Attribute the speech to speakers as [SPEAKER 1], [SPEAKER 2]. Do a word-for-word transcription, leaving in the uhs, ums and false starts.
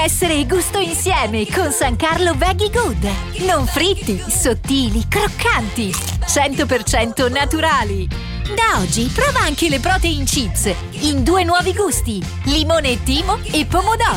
[SPEAKER 1] Essere e gusto insieme con San Carlo Veggie Good. Non fritti, sottili, croccanti, cento per cento naturali. Da oggi prova anche le protein chips in due nuovi gusti, limone e timo e pomodoro.